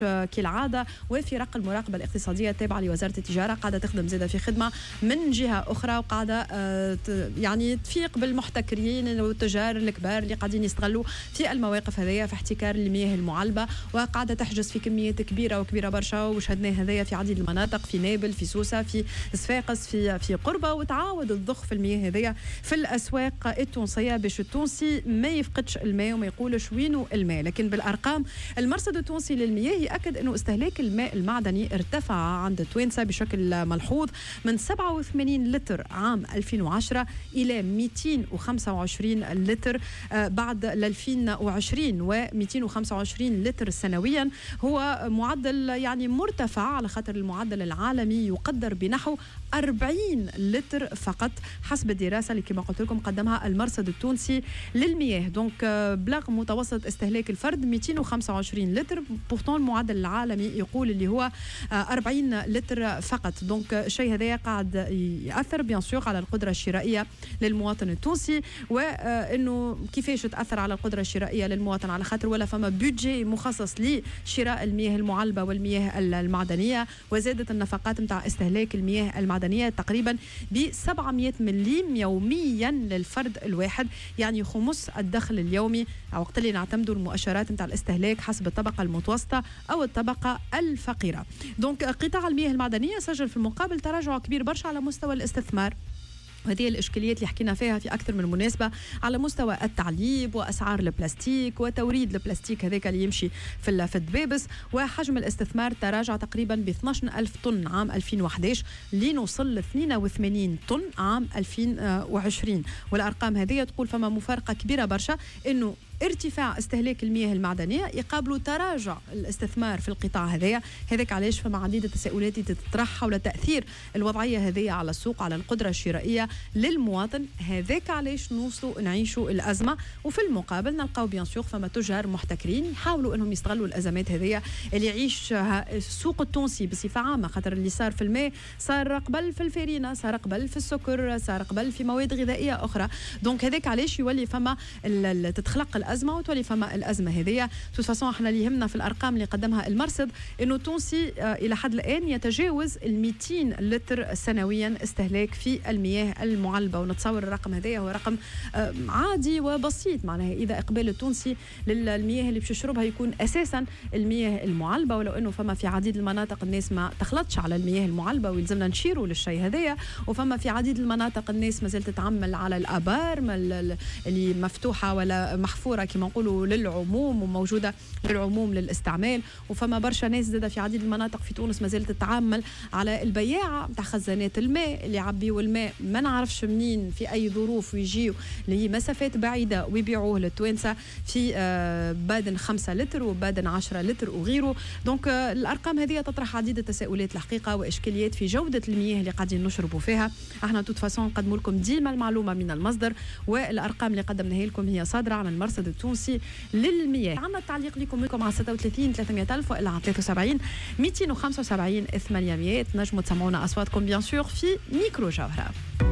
كالعادة وفرق المراقبة الاقتصادية التابعة لوزارة التجارة قاعدة تخدم زادة في خدمة من جهة أخرى وقاعدة يعني تفيق بالمحتكرين والتجار الكبار اللي قاعدين يستغلوا في المواقف هذيا في احتكار المياه المعلبة وقاعدة تحجز في كميات كبيرة برشا وشهدناه هذيا في عديد المناطق في نابل في سوسة في صفاقس في قربة وتعاود الضخ في المياه هذيا في الأسواق التونسية باش التونسي ما يفقدش الماء وما يقولش وينو الماء. لكن بالأرقام المرصد التونسي للمياه أكد أنه استهلاك الماء المعدني ارتفع عند التوانسة بشكل ملحوظ من 87 لتر عام 2010 إلى 225 لتر بعد 2020 و225 لتر سنويا. هو معدل يعني مرتفع على خاطر المعدل العالمي يقدر بنحو 40 لتر فقط حسب الدراسة اللي كما قلت لكم قدمها المرصد التونسي للمياه. دونك بلغ متوسط استهلاك الفرد 225 لتر بورتون المعدل العالمي يقول اللي هو 40 لتر فقط. دونك الشيء هذا قاعد يأثر بيان سور على القدرة الشرائية للمواطن التونسي. وانه كيفاش تأثر على القدرة الشرائية للمواطن على خاطر ولا فما بودجي مخصص لشراء المياه المعلبة والمياه المعدنية وزادت النفقات نتاع استهلاك المياه المعدنية تقريبا ب 700 مليم يوميا للفرد الواحد يعني خمس الدخل اليومي وقت اللي نعتمدوا المؤشرات نتاع الاستهلاك حسب الطبقة المتوسطة أو الطبقة الفقيرة. دونك قطاع المياه المعدنية سجل في المقابل تراجع كبير برشا على مستوى الاستثمار. وهذه الإشكاليات اللي حكينا فيها في أكثر من مناسبة على مستوى التعليب وأسعار البلاستيك وتوريد البلاستيك هذاك اللي يمشي في الدبابس. وحجم الاستثمار تراجع تقريبا ب 12,000 طن عام 2011 لنوصل ل 82 طن عام 2020. والأرقام هذه تقول فما مفارقة كبيرة برشا إنه ارتفاع استهلاك المياه المعدنية يقابل تراجع الاستثمار في القطاع هذاك علاش فما عديد التساؤلات تطرح حول تأثير الوضعية هذه على السوق على القدرة الشرائية للمواطن. هذاك علاش نعيشوا الأزمة وفي المقابل نلقاو بيان سور فما تجار محتكرين يحاولوا انهم يستغلوا الأزمات هذه اللي يعيشها السوق التونسي بصفة عامة خاطر اللي صار في الماء صار قبل في الفارينة صار قبل في السكر صار قبل في مواد غذائية أخرى. دونك هذاك علاش يولي فما تتخلق الأزمة وتولي فما الأزمة هذه. توت احنا اللي يهمنا في الأرقام اللي قدمها المرصد إنه التونسي إلى حد الآن يتجاوز 200 لتر سنويا استهلاك في المياه المعلبة. ونتصور الرقم هذا هو رقم عادي وبسيط معناها إذا إقبال التونسي للمياه اللي باش يشربها يكون أساسا المياه المعلبة ولو إنه فما في عديد المناطق الناس ما تخلطش على المياه المعلبة ويلزمنا نشيروا للشيء هذا. وفما في عديد المناطق الناس ما زالت تتعمل على الآبار اللي مفتوحة ولا محفورة كما نقولوا للعموم وموجودة للعموم للاستعمال. وفما برشا ناس زادة في عديد المناطق في تونس ما زالت تتعامل على البياعة نتاع خزانات الماء اللي يعبيوا الماء ما نعرفش منين في أي ظروف ويجيوا اللي هي مسافات بعيدة ويبيعوه للتوانسة في بادن 5 لتر وبادن 10 لتر وغيره. دونك الأرقام هذه تطرح عديد التساؤلات الحقيقة وإشكاليات في جودة المياه اللي قاعدين نشربوا فيها. احنا توت فاسون نقدموا لكم ديما المعلومة من المصدر والأرقام اللي قدمناها لكم هي صادرة عن المرصد التونسي للمياه. عندنا التعليق لكم على 36 300 ألف وإلا على 73 275 800 نجموا تسمعونا أصواتكم بيان سور في ميكرو جوهرة.